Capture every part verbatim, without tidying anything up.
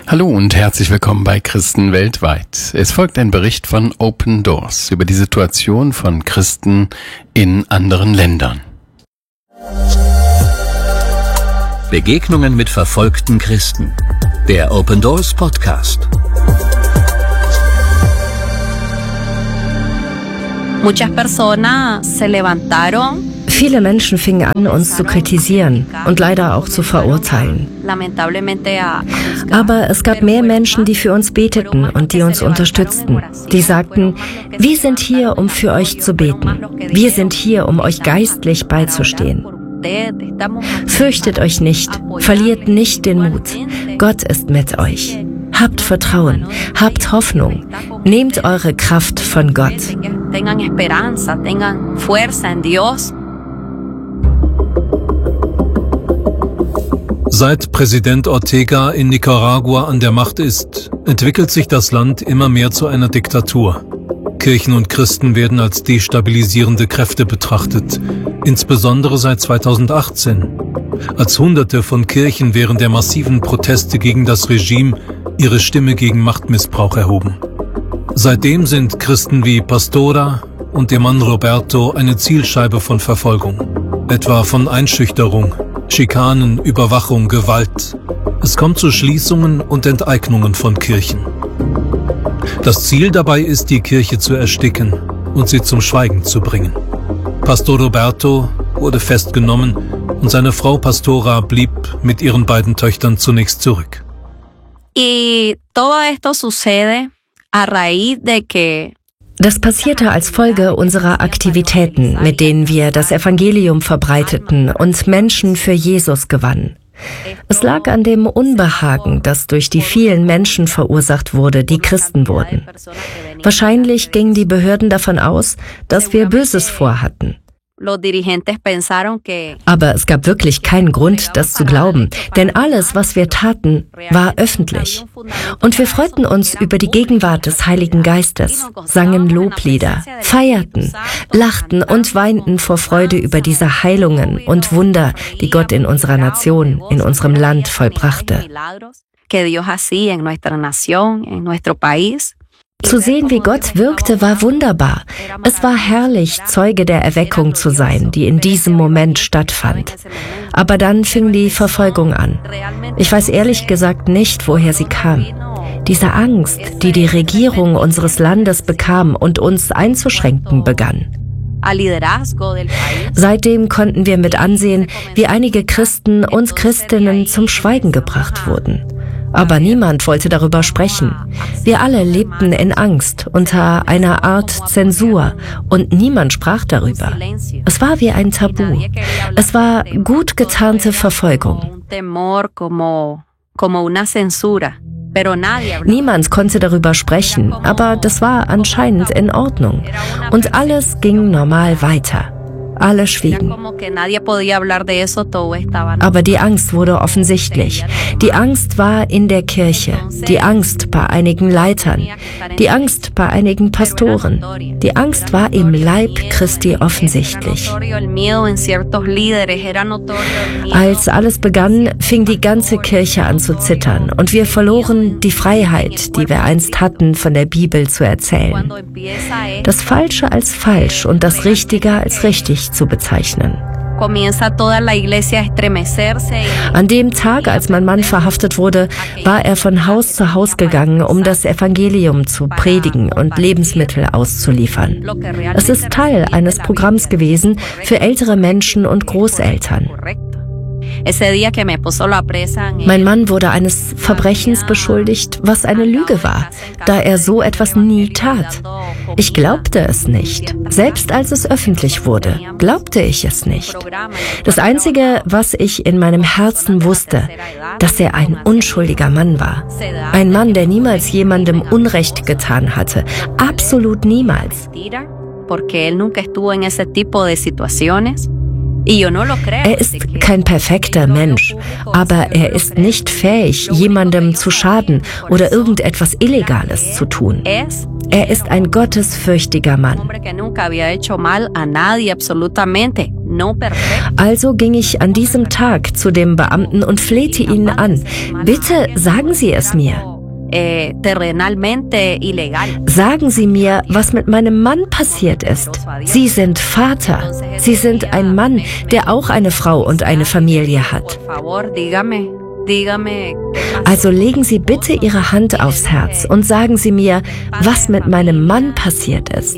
Hallo und herzlich willkommen bei Christen weltweit. Es folgt ein Bericht von Open Doors über die Situation von Christen in anderen Ländern. Begegnungen mit verfolgten Christen. Der Open Doors Podcast. Muchas personas se levantaron. Viele Menschen fingen an, uns zu kritisieren und leider auch zu verurteilen. Aber es gab mehr Menschen, die für uns beteten und die uns unterstützten. Die sagten, wir sind hier, um für euch zu beten. Wir sind hier, um euch geistlich beizustehen. Fürchtet euch nicht, verliert nicht den Mut. Gott ist mit euch. Habt Vertrauen, habt Hoffnung, nehmt eure Kraft von Gott. Seit Präsident Ortega in Nicaragua an der Macht ist, entwickelt sich das Land immer mehr zu einer Diktatur. Kirchen und Christen werden als destabilisierende Kräfte betrachtet, insbesondere seit zweitausendachtzehn, als Hunderte von Kirchen während der massiven Proteste gegen das Regime ihre Stimme gegen Machtmissbrauch erhoben. Seitdem sind Christen wie Pastora und ihr Mann Roberto eine Zielscheibe von Verfolgung, etwa von Einschüchterung, Schikanen, Überwachung, Gewalt. Es kommt zu Schließungen und Enteignungen von Kirchen. Das Ziel dabei ist, die Kirche zu ersticken und sie zum Schweigen zu bringen. Pastor Roberto wurde festgenommen und seine Frau Pastora blieb mit ihren beiden Töchtern zunächst zurück. Y todo esto sucede a raíz de que Das passierte als Folge unserer Aktivitäten, mit denen wir das Evangelium verbreiteten und Menschen für Jesus gewannen. Es lag an dem Unbehagen, das durch die vielen Menschen verursacht wurde, die Christen wurden. Wahrscheinlich gingen die Behörden davon aus, dass wir Böses vorhatten. Aber es gab wirklich keinen Grund, das zu glauben, denn alles, was wir taten, war öffentlich. Und wir freuten uns über die Gegenwart des Heiligen Geistes, sangen Loblieder, feierten, lachten und weinten vor Freude über diese Heilungen und Wunder, die Gott in unserer Nation, in unserem Land vollbrachte. Zu sehen, wie Gott wirkte, war wunderbar. Es war herrlich, Zeuge der Erweckung zu sein, die in diesem Moment stattfand. Aber dann fing die Verfolgung an. Ich weiß ehrlich gesagt nicht, woher sie kam. Diese Angst, die die Regierung unseres Landes bekam und uns einzuschränken begann. Seitdem konnten wir mit ansehen, wie einige Christen und Christinnen zum Schweigen gebracht wurden. Aber niemand wollte darüber sprechen. Wir alle lebten in Angst, unter einer Art Zensur, und niemand sprach darüber. Es war wie ein Tabu. Es war gut getarnte Verfolgung. Niemand konnte darüber sprechen, aber das war anscheinend in Ordnung. Und alles ging normal weiter. Alle schwiegen. Aber die Angst wurde offensichtlich. Die Angst war in der Kirche, die Angst bei einigen Leitern, die Angst bei einigen Pastoren. Die Angst war im Leib Christi offensichtlich. Als alles begann, fing die ganze Kirche an zu zittern und wir verloren die Freiheit, die wir einst hatten, von der Bibel zu erzählen. Das Falsche als falsch und das Richtige als richtig zu bezeichnen. An dem Tag, als mein Mann verhaftet wurde, war er von Haus zu Haus gegangen, um das Evangelium zu predigen und Lebensmittel auszuliefern. Es ist Teil eines Programms gewesen für ältere Menschen und Großeltern. Mein Mann wurde eines Verbrechens beschuldigt, was eine Lüge war, da er so etwas nie tat. Ich glaubte es nicht. Selbst als es öffentlich wurde, glaubte ich es nicht. Das Einzige, was ich in meinem Herzen wusste, dass er ein unschuldiger Mann war. Ein Mann, der niemals jemandem Unrecht getan hatte. Absolut niemals. Er ist kein perfekter Mensch, aber er ist nicht fähig, jemandem zu schaden oder irgendetwas Illegales zu tun. Er ist ein gottesfürchtiger Mann. Also ging ich an diesem Tag zu dem Beamten und flehte ihn an. Bitte sagen Sie es mir. Sagen Sie mir, was mit meinem Mann passiert ist. Sie sind Vater. Sie sind ein Mann, der auch eine Frau und eine Familie hat. Also legen Sie bitte Ihre Hand aufs Herz und sagen Sie mir, was mit meinem Mann passiert ist.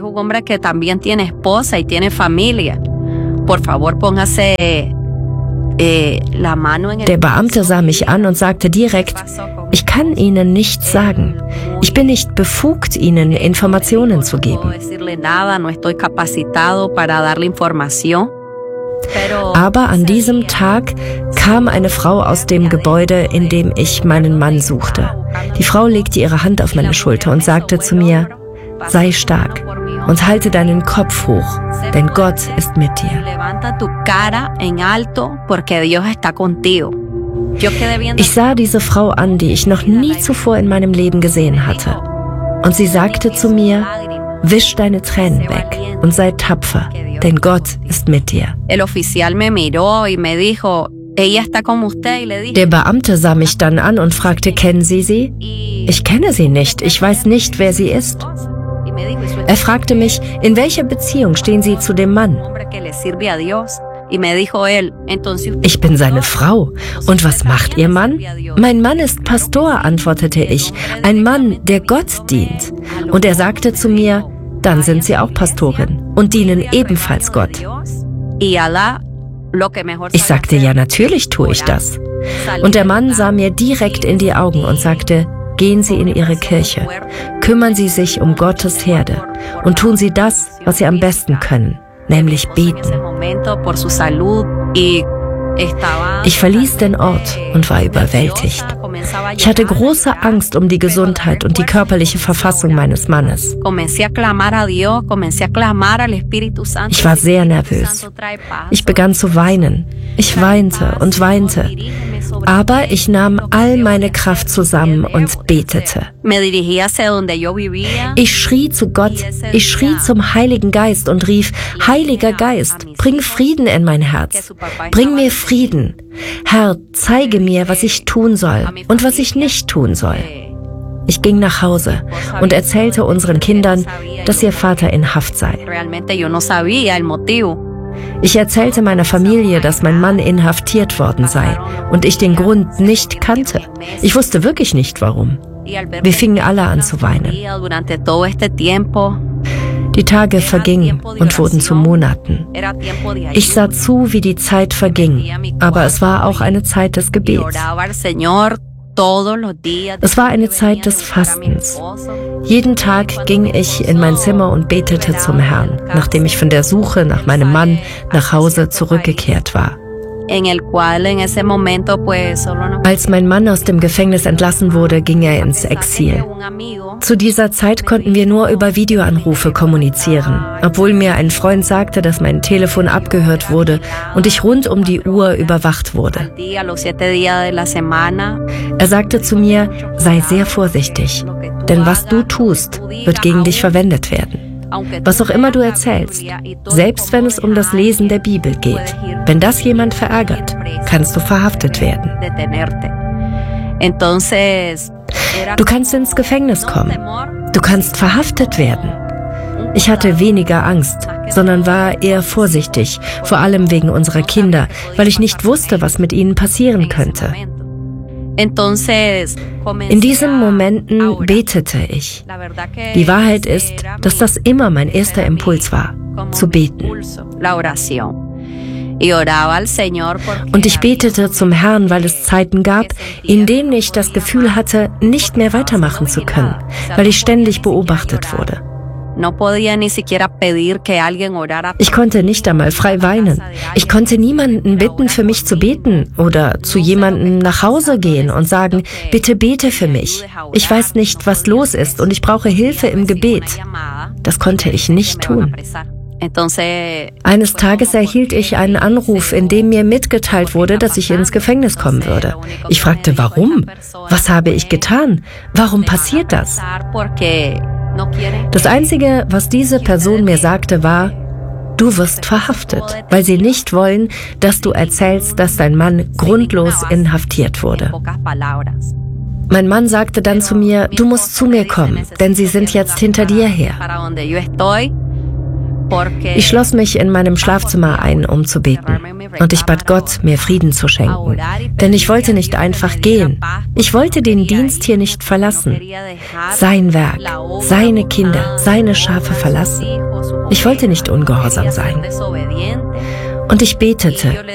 Der Beamte sah mich an und sagte direkt, ich kann Ihnen nichts sagen. Ich bin nicht befugt, Ihnen Informationen zu geben. Aber an diesem Tag kam eine Frau aus dem Gebäude, in dem ich meinen Mann suchte. Die Frau legte ihre Hand auf meine Schulter und sagte zu mir, sei stark und halte deinen Kopf hoch, denn Gott ist mit dir. Ich sah diese Frau an, die ich noch nie zuvor in meinem Leben gesehen hatte. Und sie sagte zu mir, wisch deine Tränen weg und sei tapfer, denn Gott ist mit dir. Der Beamte sah mich dann an und fragte, kennen Sie sie? Ich kenne sie nicht, ich weiß nicht, wer sie ist. Er fragte mich, in welcher Beziehung stehen Sie zu dem Mann? Ich bin seine Frau. Und was macht Ihr Mann? Mein Mann ist Pastor, antwortete ich, ein Mann, der Gott dient. Und er sagte zu mir, dann sind Sie auch Pastorin und dienen ebenfalls Gott. Ich sagte, ja, natürlich tue ich das. Und der Mann sah mir direkt in die Augen und sagte, gehen Sie in Ihre Kirche, kümmern Sie sich um Gottes Herde und tun Sie das, was Sie am besten können, nämlich beten. Ich verließ den Ort und war überwältigt. Ich hatte große Angst um die Gesundheit und die körperliche Verfassung meines Mannes. Ich war sehr nervös. Ich begann zu weinen. Ich weinte und weinte. Aber ich nahm all meine Kraft zusammen und betete. Ich schrie zu Gott, ich schrie zum Heiligen Geist und rief, Heiliger Geist, bring Frieden in mein Herz. Bring mir Frieden. Herr, zeige mir, was ich tun soll und was ich nicht tun soll. Ich ging nach Hause und erzählte unseren Kindern, dass ihr Vater in Haft sei. Ich erzählte meiner Familie, dass mein Mann inhaftiert worden sei und ich den Grund nicht kannte. Ich wusste wirklich nicht, warum. Wir fingen alle an zu weinen. Die Tage vergingen und wurden zu Monaten. Ich sah zu, wie die Zeit verging, aber es war auch eine Zeit des Gebets. Es war eine Zeit des Fastens. Jeden Tag ging ich in mein Zimmer und betete zum Herrn, nachdem ich von der Suche nach meinem Mann nach Hause zurückgekehrt war. Als mein Mann aus dem Gefängnis entlassen wurde, ging er ins Exil. Zu dieser Zeit konnten wir nur über Videoanrufe kommunizieren, obwohl mir ein Freund sagte, dass mein Telefon abgehört wurde und ich rund um die Uhr überwacht wurde. Er sagte zu mir, sei sehr vorsichtig, denn was du tust, wird gegen dich verwendet werden. Was auch immer du erzählst, selbst wenn es um das Lesen der Bibel geht, wenn das jemand verärgert, kannst du verhaftet werden. Du kannst ins Gefängnis kommen. Du kannst verhaftet werden. Ich hatte weniger Angst, sondern war eher vorsichtig, vor allem wegen unserer Kinder, weil ich nicht wusste, was mit ihnen passieren könnte. In diesen Momenten betete ich. Die Wahrheit ist, dass das immer mein erster Impuls war, zu beten. Und ich betete zum Herrn, weil es Zeiten gab, in denen ich das Gefühl hatte, nicht mehr weitermachen zu können, weil ich ständig beobachtet wurde. Ich konnte nicht einmal frei weinen. Ich konnte niemanden bitten, für mich zu beten oder zu jemandem nach Hause gehen und sagen, bitte bete für mich. Ich weiß nicht, was los ist und ich brauche Hilfe im Gebet. Das konnte ich nicht tun. Eines Tages erhielt ich einen Anruf, in dem mir mitgeteilt wurde, dass ich ins Gefängnis kommen würde. Ich fragte, warum? Was habe ich getan? Warum passiert das? Das Einzige, was diese Person mir sagte, war, du wirst verhaftet, weil sie nicht wollen, dass du erzählst, dass dein Mann grundlos inhaftiert wurde. Mein Mann sagte dann zu mir, du musst zu mir kommen, denn sie sind jetzt hinter dir her. Ich schloss mich in meinem Schlafzimmer ein, um zu beten. Und ich bat Gott, mir Frieden zu schenken. Denn ich wollte nicht einfach gehen. Ich wollte den Dienst hier nicht verlassen. Sein Werk, seine Kinder, seine Schafe verlassen. Ich wollte nicht ungehorsam sein. Und ich betete,